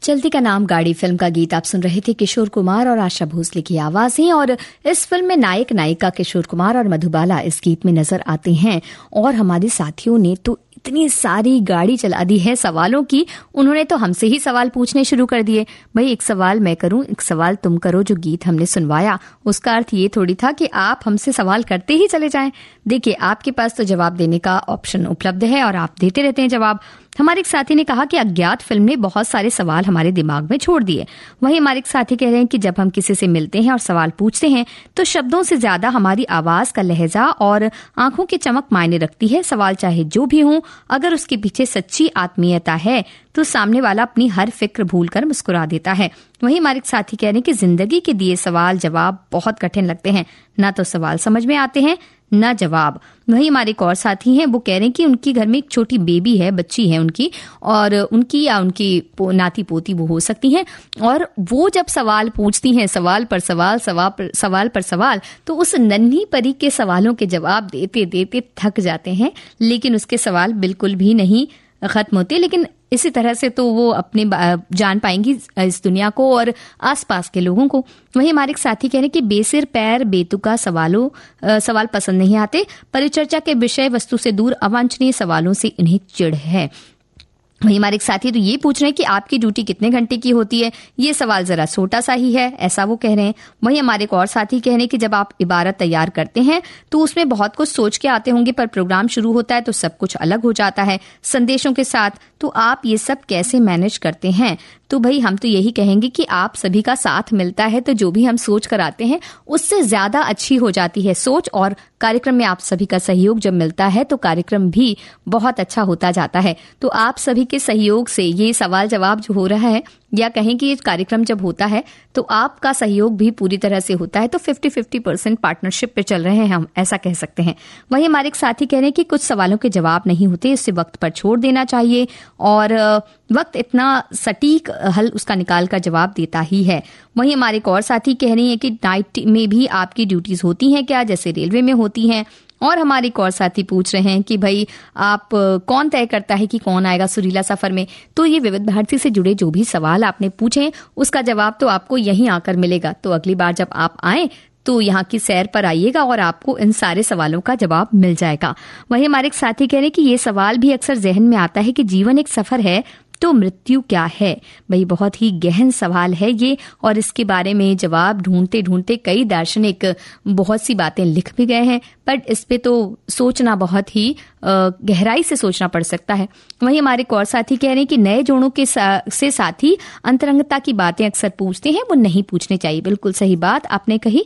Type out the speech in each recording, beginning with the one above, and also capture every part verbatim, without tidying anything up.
चलती का नाम गाड़ी फिल्म का गीत आप सुन रहे थे। किशोर कुमार और आशा भोसले की आवाजें। और इस फिल्म में नायक नायिका किशोर कुमार और मधुबाला इस गीत में नजर आते हैं। और हमारे साथियों ने तो इतनी सारी गाड़ी चला दी है सवालों की, उन्होंने तो हमसे ही सवाल पूछने शुरू कर दिए। भाई एक सवाल मैं करूं, एक सवाल तुम करो। जो गीत हमने सुनवाया उसका अर्थ ये थोड़ी था कि आप हमसे सवाल करते ही चले जाएं। देखिए आपके पास तो जवाब देने का ऑप्शन उपलब्ध है और आप देते रहते हैं जवाब। हमारे एक साथी ने कहा कि अज्ञात फिल्म ने बहुत सारे सवाल हमारे दिमाग में छोड़ दिए। वहीं हमारे एक साथी कह रहे हैं कि जब हम किसी से मिलते हैं और सवाल पूछते हैं तो शब्दों से ज्यादा हमारी आवाज का लहजा और आंखों की चमक मायने रखती है। सवाल चाहे जो भी हो, अगर उसके पीछे सच्ची आत्मीयता है तो सामने वाला अपनी हर फिक्र भूलकर मुस्कुरा देता है। वहीं हमारे एक साथी कह रहे हैं कि जिंदगी के दिए सवाल जवाब बहुत कठिन लगते हैं, ना तो सवाल समझ में आते हैं ना जवाब। वहीं हमारे एक और साथी हैं, वो कह रहे हैं कि उनकी घर में एक छोटी बेबी है, बच्ची है उनकी, और उनकी या उनकी नाती पोती वो हो सकती हैं, और वो जब सवाल पूछती हैं, सवाल पर सवाल सवाल पर सवाल पर सवाल, तो उस नन्ही परी के सवालों के जवाब देते देते थक जाते हैं, लेकिन उसके सवाल बिल्कुल भी नहीं खत्म होते। लेकिन इसी तरह से तो वो अपने जान पाएंगी इस दुनिया को और आसपास के लोगों को। वहीं हमारे एक साथी कह रहे हैं कि बेसिर पैर बेतुका सवालों आ, सवाल पसंद नहीं आते। परिचर्चा के विषय वस्तु से दूर अवांछनीय सवालों से इन्हें चिढ़ है। वहीं हमारे एक साथी तो ये पूछ रहे हैं कि आपकी ड्यूटी कितने घंटे की होती है। ये सवाल जरा छोटा सा ही है, ऐसा वो कह रहे हैं। वहीं हमारे एक और साथी कह रहे हैं कि जब आप इबारत तैयार करते हैं तो उसमें बहुत कुछ सोच के आते होंगे, पर प्रोग्राम शुरू होता है तो सब कुछ अलग हो जाता है संदेशों के साथ। तो आप ये सब कैसे मैनेज करते हैं? तो भाई हम तो यही कहेंगे कि आप सभी का साथ मिलता है तो जो भी हम सोच कर आते हैं उससे ज्यादा अच्छी हो जाती है सोच, और कार्यक्रम में आप सभी का सहयोग जब मिलता है तो कार्यक्रम भी बहुत अच्छा होता जाता है। तो आप सभी के सहयोग से ये सवाल जवाब जो हो रहा है, या कहें कि ये कार्यक्रम जब होता है तो आपका सहयोग भी पूरी तरह से होता है। तो फिफ्टी फिफ्टी परसेंट पार्टनरशिप पे चल रहे हैं हम, ऐसा कह सकते हैं। वहीं हमारे एक साथी कह रहे हैं कि कुछ सवालों के जवाब नहीं होते, इससे वक्त पर छोड़ देना चाहिए, और वक्त इतना सटीक हल उसका निकाल कर जवाब देता ही है। वहीं हमारे एक और साथी कह रही हैं कि नाइट में भी आपकी ड्यूटीज होती हैं क्या, जैसे रेलवे में होती हैं। और हमारे एक और साथी पूछ रहे हैं कि भाई आप कौन तय करता है कि कौन आएगा सुरीला सफर में। तो ये विविध भारती से जुड़े जो भी सवाल आपने पूछे उसका जवाब तो आपको यहीं आकर मिलेगा। तो अगली बार जब आप आए तो यहाँ की सैर पर आइएगा और आपको इन सारे सवालों का जवाब मिल जाएगा। वहीं हमारे एक साथी कह रहे हैं कि ये सवाल भी अक्सर जहन में आता है कि जीवन एक सफर है तो मृत्यु क्या है। भाई बहुत ही गहन सवाल है ये, और इसके बारे में जवाब ढूंढते ढूंढते कई दार्शनिक बहुत सी बातें लिख भी गए हैं, पर इस पे तो सोचना बहुत ही गहराई से सोचना पड़ सकता है। वहीं हमारे एक और साथी कह रहे हैं कि नए जोड़ों के सा, से साथी अंतरंगता की बातें अक्सर पूछते हैं, वो नहीं पूछने चाहिए। बिल्कुल सही बात आपने कही।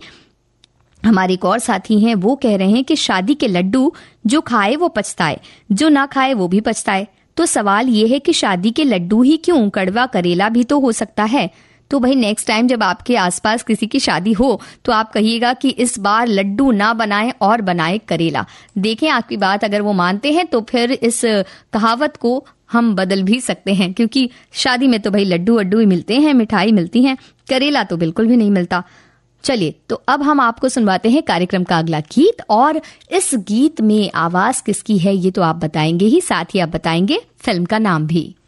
हमारे एक और साथी हैं, वो कह रहे हैं कि शादी के लड्डू जो खाए वो पछताए, जो ना खाए वो भी पछताए। तो सवाल ये है कि शादी के लड्डू ही क्यों, कड़वा करेला भी तो हो सकता है। तो भाई नेक्स्ट टाइम जब आपके आसपास किसी की शादी हो तो आप कहिएगा कि इस बार लड्डू ना बनाएं और बनाए करेला। देखें आपकी बात अगर वो मानते हैं तो फिर इस कहावत को हम बदल भी सकते हैं, क्योंकि शादी में तो भाई लड्डू वड्डू ही मिलते हैं, मिठाई मिलती है, करेला तो बिल्कुल भी नहीं मिलता। चलिए तो अब हम आपको सुनवाते हैं कार्यक्रम का अगला गीत, और इस गीत में आवाज किसकी है ये तो आप बताएंगे ही, साथ ही आप बताएंगे फिल्म का नाम भी।